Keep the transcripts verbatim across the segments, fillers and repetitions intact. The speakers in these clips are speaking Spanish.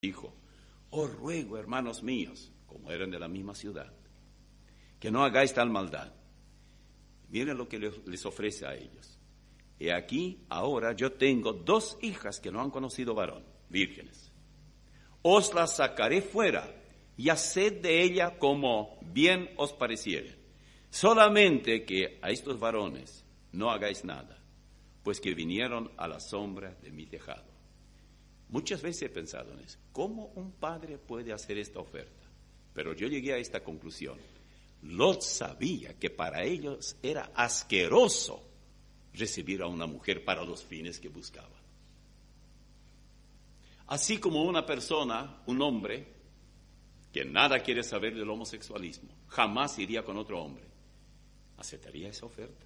dijo: os ruego, hermanos míos, como eran de la misma ciudad, que no hagáis tal maldad. Miren lo que les ofrece a ellos. He aquí, ahora yo tengo dos hijas que no han conocido varón, vírgenes. Os las sacaré fuera y haced de ella como bien os pareciere. Solamente que a estos varones no hagáis nada, pues que vinieron a la sombra de mi tejado. Muchas veces he pensado en eso. ¿Cómo un padre puede hacer esta oferta? Pero yo llegué a esta conclusión. Lot sabía que para ellos era asqueroso recibir a una mujer para los fines que buscaba. Así como una persona, un hombre, que nada quiere saber del homosexualismo, jamás iría con otro hombre, ¿aceptaría esa oferta?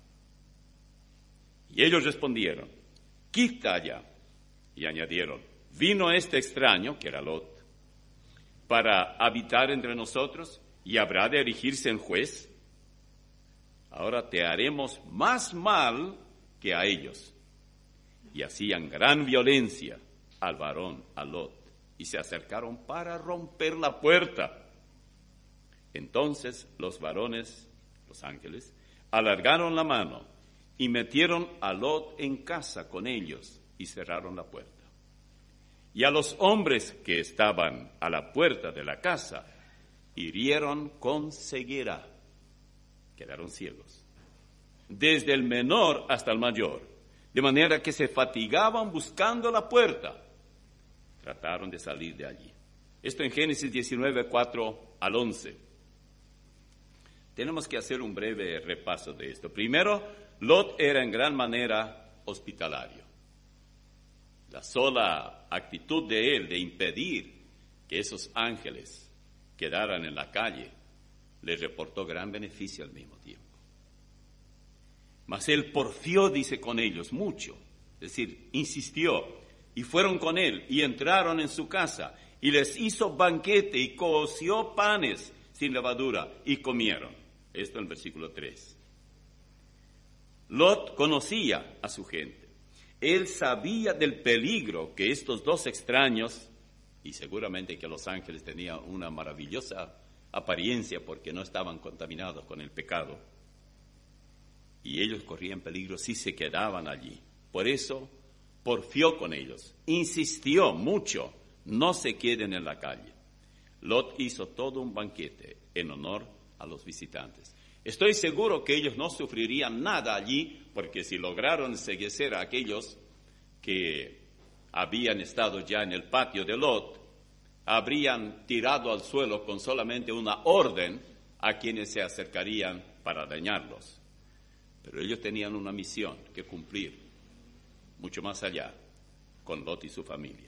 Y ellos respondieron: quita allá. Y añadieron: vino este extraño, que era Lot, para habitar entre nosotros, y habrá de erigirse en juez. Ahora te haremos más mal que a ellos. Y hacían gran violencia al varón, a Lot, y se acercaron para romper la puerta. Entonces los varones, los ángeles, alargaron la mano y metieron a Lot en casa con ellos y cerraron la puerta. Y a los hombres que estaban a la puerta de la casa hirieron con ceguera, quedaron ciegos, desde el menor hasta el mayor, de manera que se fatigaban buscando la puerta. Trataron de salir de allí. Esto en Génesis diecinueve, cuatro al once. Tenemos que hacer un breve repaso de esto. Primero, Lot era en gran manera hospitalario. La sola actitud de él de impedir que esos ángeles quedaran en la calle le reportó gran beneficio al mismo tiempo. Mas él porfió, dice, con ellos mucho, es decir, insistió, y fueron con él y entraron en su casa y les hizo banquete y coció panes sin levadura y comieron. Esto en el versículo tres. Lot conocía a su gente. Él sabía del peligro que estos dos extraños, y seguramente que los ángeles tenían una maravillosa apariencia porque no estaban contaminados con el pecado, y ellos corrían peligro si se quedaban allí. Por eso porfió con ellos, insistió mucho: no se queden en la calle. Lot hizo todo un banquete en honor a los visitantes. Estoy seguro que ellos no sufrirían nada allí, porque si lograron enceguecer a aquellos que habían estado ya en el patio de Lot, habrían tirado al suelo con solamente una orden a quienes se acercarían para dañarlos. Pero ellos tenían una misión que cumplir, mucho más allá, con Lot y su familia.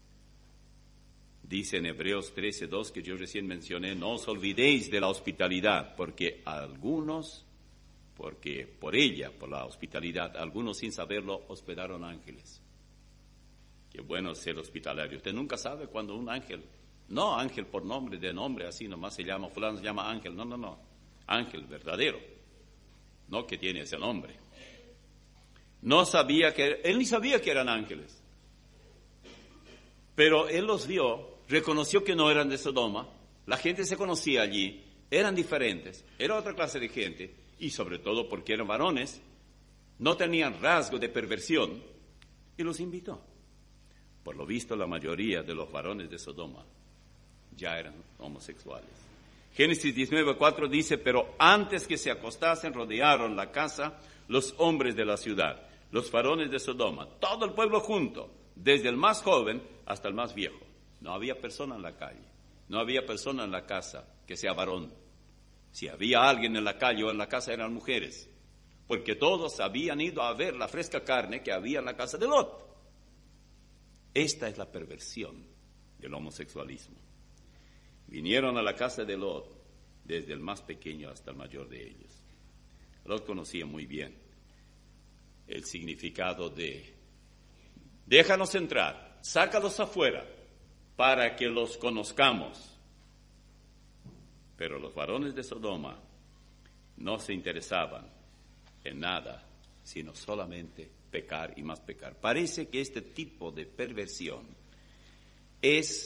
Dice en Hebreos trece, dos, que yo recién mencioné: no os olvidéis de la hospitalidad, porque algunos, porque por ella, por la hospitalidad, algunos sin saberlo hospedaron ángeles. Qué bueno ser hospitalario. Usted nunca sabe cuando un ángel, no ángel por nombre, de nombre así nomás se llama, fulano se llama ángel, no, no, no, ángel verdadero, no que tiene ese nombre. No sabía que, él ni sabía que eran ángeles, pero él los vio, reconoció que no eran de Sodoma, la gente se conocía allí, eran diferentes, era otra clase de gente, y sobre todo porque eran varones, no tenían rasgo de perversión, y los invitó. Por lo visto, la mayoría de los varones de Sodoma ya eran homosexuales. Génesis diecinueve, cuatro dice: pero antes que se acostasen, rodearon la casa los hombres de la ciudad, los varones de Sodoma, todo el pueblo junto, desde el más joven hasta el más viejo. No había persona en la calle, no había persona en la casa que sea varón. Si había alguien en la calle o en la casa, eran mujeres, porque todos habían ido a ver la fresca carne que había en la casa de Lot. Esta es la perversión del homosexualismo. Vinieron a la casa de Lot, desde el más pequeño hasta el mayor de ellos. Lot conocía muy bien el significado de: déjanos entrar, sácalos afuera, para que los conozcamos. Pero los varones de Sodoma no se interesaban en nada, sino solamente pecar y más pecar. Parece que este tipo de perversión es